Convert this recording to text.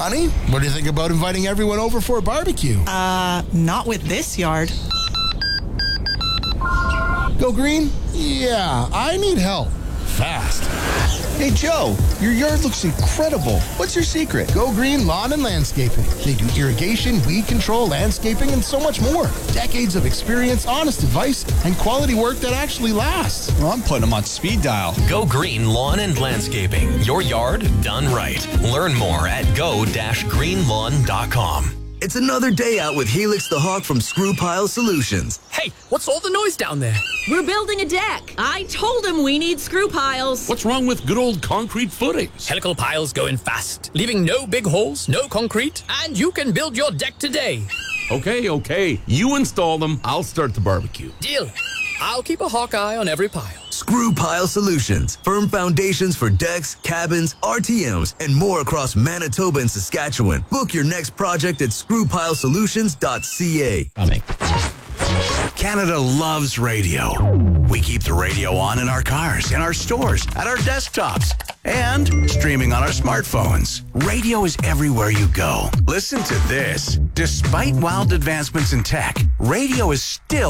Honey, what do you think about inviting everyone over for a barbecue? Not with this yard. Go green? Yeah, I need help. Fast. Hey, Joe, your yard looks incredible. What's your secret? Go Green Lawn and Landscaping. They do irrigation, weed control, landscaping, and so much more. Decades of experience, honest advice, and quality work that actually lasts. Well, I'm putting them on speed dial. Go Green Lawn and Landscaping. Your yard done right. Learn more at go-greenlawn.com. It's another day out with Helix the Hawk from Screw Pile Solutions. Hey, what's all the noise down there? We're building a deck. I told him we need screw piles. What's wrong with good old concrete footings? Helical piles go in fast, leaving no big holes, no concrete, and you can build your deck today. Okay. You install them, I'll start the barbecue. Deal. I'll keep a hawk eye on every pile. Screw Pile Solutions. Firm foundations for decks, cabins, RTMs, and more across Manitoba and Saskatchewan. Book your next project at screwpilesolutions.ca. Canada loves radio. We keep the radio on in our cars, in our stores, at our desktops, and streaming on our smartphones. Radio is everywhere you go. Listen to this. Despite wild advancements in tech, radio is still